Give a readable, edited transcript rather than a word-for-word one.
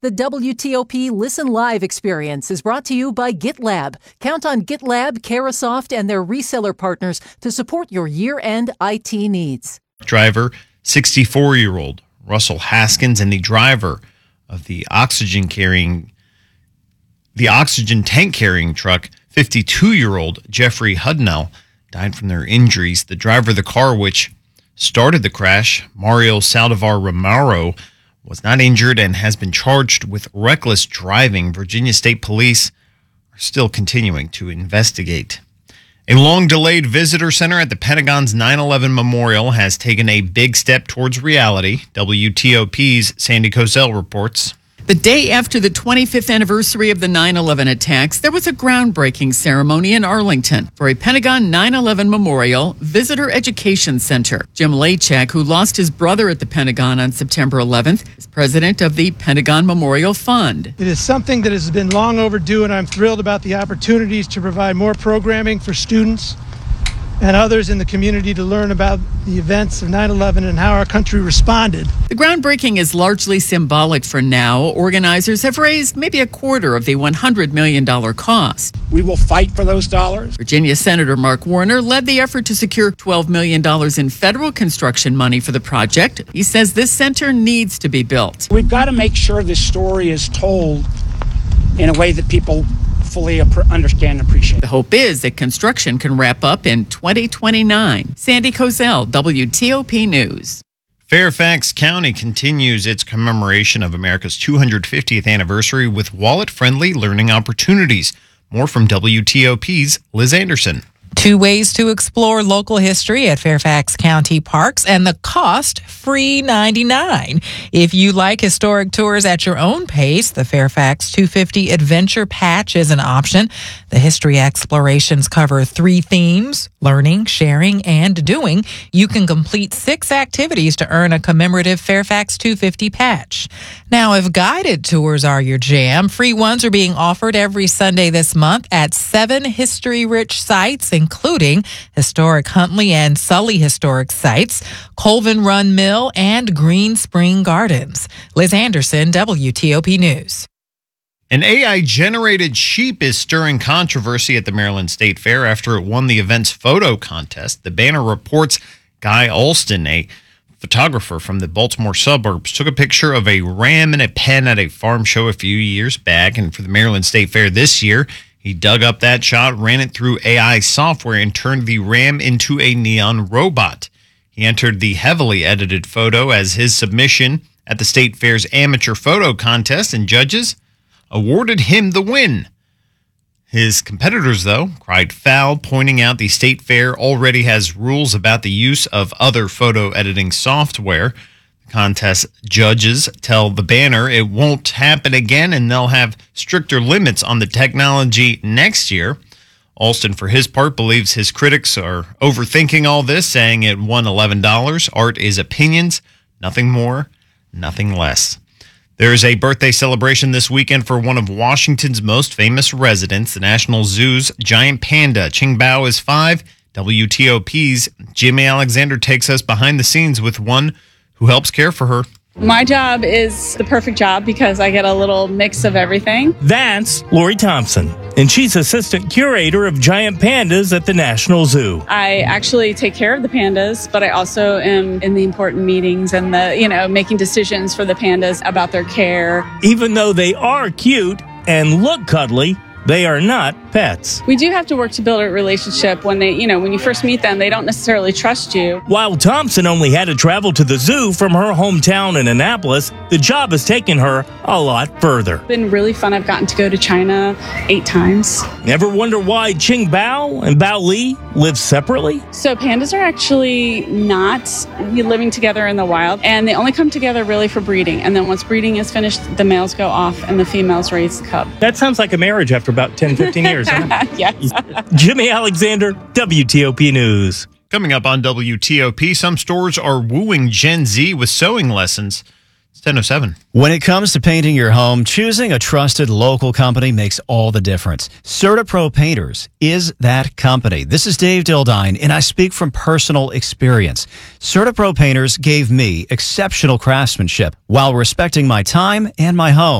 The WTOP Listen Live experience is brought to you by GitLab. Count on GitLab, Carahsoft, and their reseller partners to support your year-end IT needs. Driver, 64-year-old Russell Haskins, and the driver of the oxygen tank carrying truck, 52-year-old Jeffrey Hudnell, died from their injuries. The driver of the car, which started the crash, Mario Saldivar Romero, was not injured and has been charged with reckless driving. Virginia State Police are still continuing to investigate. A long-delayed visitor center at the Pentagon's 9/11 Memorial has taken a big step towards reality. WTOP's Sandy Kozel reports. The day after the 25th anniversary of the 9/11 attacks, there was a groundbreaking ceremony in Arlington for a Pentagon 9/11 Memorial Visitor Education Center. Jim Lachak, who lost his brother at the Pentagon on September 11th, is president of the Pentagon Memorial Fund. It is something that has been long overdue, and I'm thrilled about the opportunities to provide more programming for students and others in the community to learn about the events of 9/11 and how our country responded. The groundbreaking is largely symbolic for now. Organizers have raised maybe a quarter of the $100 million cost. We will fight for those dollars. Virginia Senator Mark Warner led the effort to secure $12 million in federal construction money for the project. He says this center needs to be built. We've got to make sure this story is told in a way that people fully understand and appreciate. The hope is that construction can wrap up in 2029. Sandy Kozel, WTOP News. Fairfax County continues its commemoration of America's 250th anniversary with wallet-friendly learning opportunities. More from WTOP's Liz Anderson. 2 ways to explore local history at Fairfax County Parks, and the cost, free $99. If you like historic tours at your own pace, the Fairfax 250 Adventure Patch is an option. The history explorations cover 3 themes: learning, sharing, and doing. You can complete 6 activities to earn a commemorative Fairfax 250 patch. Now, if guided tours are your jam, free ones are being offered every Sunday this month at 7 history-rich sites, including historic Huntley and Sully historic sites, Colvin Run Mill, and Green Spring Gardens. Liz Anderson, WTOP News. An AI-generated sheep is stirring controversy at the Maryland State Fair after it won the event's photo contest. The Banner reports Guy Alston, a photographer from the Baltimore suburbs, took a picture of a ram in a pen at a farm show a few years back, and for the Maryland State Fair this year, he dug up that shot, ran it through AI software, and turned the ram into a neon robot. He entered the heavily edited photo as his submission at the State Fair's amateur photo contest, and judges awarded him the win. His competitors, though, cried foul, pointing out the State Fair already has rules about the use of other photo editing software. The contest judges tell the Banner it won't happen again, and they'll have stricter limits on the technology next year. Alston, for his part, believes his critics are overthinking all this, saying it won $11. Art is opinions, nothing more, nothing less. There is a birthday celebration this weekend for one of Washington's most famous residents, the National Zoo's giant panda. Qingbao is 5. WTOP's Jimmy Alexander takes us behind the scenes with one who helps care for her. My job is the perfect job because I get a little mix of everything. That's Lori Thompson, and she's assistant curator of giant pandas at the National Zoo. I actually take care of the pandas, but I also am in the important meetings and making decisions for the pandas about their care. Even though they are cute and look cuddly, they are not pets. We do have to work to build a relationship. When when you first meet them, they don't necessarily trust you. While Thompson only had to travel to the zoo from her hometown in Annapolis, the job has taken her a lot further. It's been really fun. I've gotten to go to China 8 times. Ever wonder why Qingbao and Bao Li live separately? So pandas are actually not living together in the wild, and they only come together really for breeding. And then once breeding is finished, the males go off and the females raise the cub. That sounds like a marriage after about 10, 15 years. Huh? Yes. Jimmy Alexander, WTOP News. Coming up on WTOP, some stores are wooing Gen Z with sewing lessons. It's 10:07. When it comes to painting your home, choosing a trusted local company makes all the difference. CertaPro Painters is that company. This is Dave Dildine, and I speak from personal experience. CertaPro Painters gave me exceptional craftsmanship while respecting my time and my home.